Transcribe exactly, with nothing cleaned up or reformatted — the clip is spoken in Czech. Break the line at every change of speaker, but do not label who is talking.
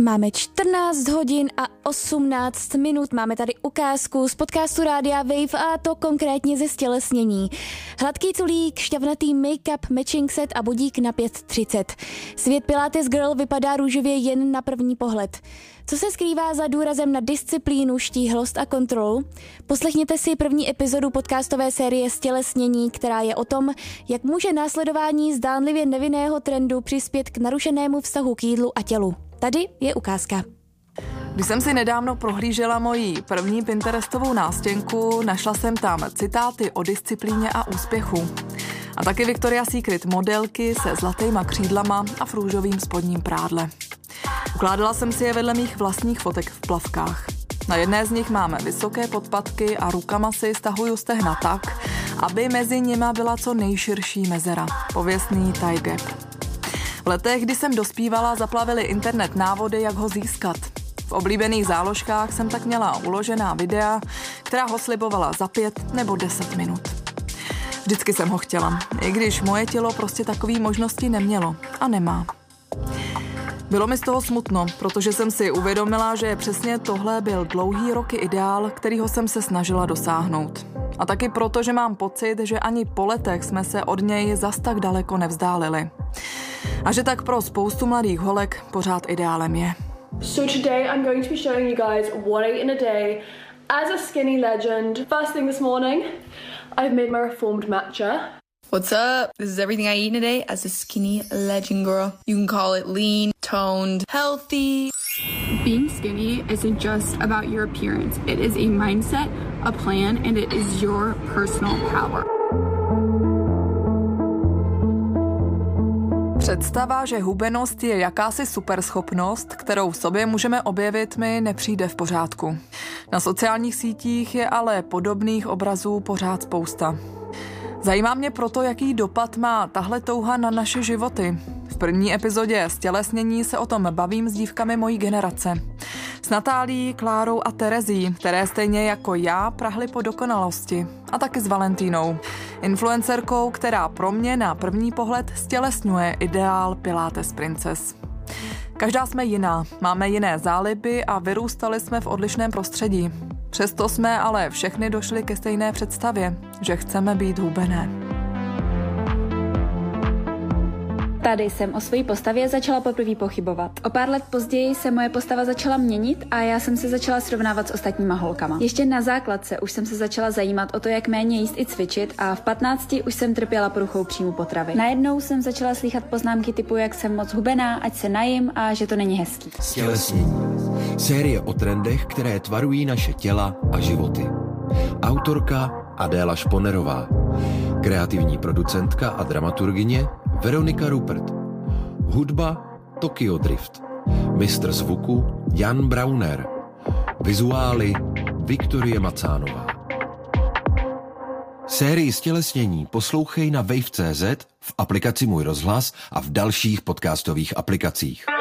Máme čtrnáct hodin a osmnáct minut, máme tady ukázku z podcastu Rádia Wave a to konkrétně ze stělesnění. Hladký culík, šťavnatý make-up, matching set a budík na pět třicet. Svět Pilates Girl vypadá růžově jen na první pohled. Co se skrývá za důrazem na disciplínu, štíhlost a kontrolu? Poslechněte si první epizodu podcastové série Stělesnění, která je o tom, jak může následování zdánlivě nevinného trendu přispět k narušenému vztahu k jídlu a tělu. Tady je ukázka.
Když jsem si nedávno prohlížela moji první Pinterestovou nástěnku, našla jsem tam citáty o disciplíně a úspěchu. A taky Victoria's Secret modelky se zlatýma křídlama a v růžovým spodním prádle. Ukládala jsem si je vedle mých vlastních fotek v plavkách. Na jedné z nich máme vysoké podpatky a rukama si stahuju stehna tak, aby mezi nima byla co nejširší mezera. Pověstný tie gap. V letech, kdy jsem dospívala, zaplavily internet návody, jak ho získat. V oblíbených záložkách jsem tak měla uložená videa, která ho slibovala za pět nebo deset minut. Vždycky jsem ho chtěla, i když moje tělo prostě takové možnosti nemělo a nemá. Bylo mi z toho smutno, protože jsem si uvědomila, že přesně tohle byl dlouhý roky ideál, kterýho jsem se snažila dosáhnout. A taky proto, že mám pocit, že ani po letech jsme se od něj zas tak daleko nevzdálili. A že tak pro spoustu mladých holek pořád ideálem je.
So today I'm going to be showing you guys what I eat in a day as a skinny legend. First thing this morning, I've made my reformed matcha.
What's up? This is everything I eat in a day as a skinny legend girl. You can call it lean, toned, healthy.
Being skinny isn't just about your appearance. It is a mindset, a plan, and it is your personal power.
Představa, že hubenost je jakási superschopnost, kterou v sobě můžeme objevit, mi nepřijde v pořádku. Na sociálních sítích je ale podobných obrazů pořád spousta. Zajímá mě proto, jaký dopad má tahle touha na naše životy. V první epizodě Stělesnění se o tom bavím s dívkami mojí generace. S Natálií, Klárou a Terezí, které stejně jako já prahly po dokonalosti. A taky s Valentínou, influencerkou, která pro mě na první pohled stělesňuje ideál Pilates Princess. Každá jsme jiná, máme jiné záliby a vyrůstali jsme v odlišném prostředí. Přesto jsme ale všechny došli ke stejné představě, že chceme být hubené.
Tady jsem o své postavě začala poprvé pochybovat. O pár let později se moje postava začala měnit a já jsem se začala srovnávat s ostatníma holkama. Ještě na základce už jsem se začala zajímat o to, jak méně jíst i cvičit a v patnácti už jsem trpěla poruchou příjmu potravy. Najednou jsem začala slýchat poznámky typu, jak jsem moc hubená, ať se najím a že to není hezký.
Stělesnění. Série o trendech, které tvarují naše těla a životy. Autorka Adéla Šponerová. Kreativní producentka a dramaturgyně Veronika Rupert. Hudba Tokyo Drift. Mistr zvuku Jan Brauner. Vizuály Viktorie Macánová. Sérii Stělesnění poslouchej na wave tečka cé zet, v aplikaci Můj rozhlas a v dalších podcastových aplikacích.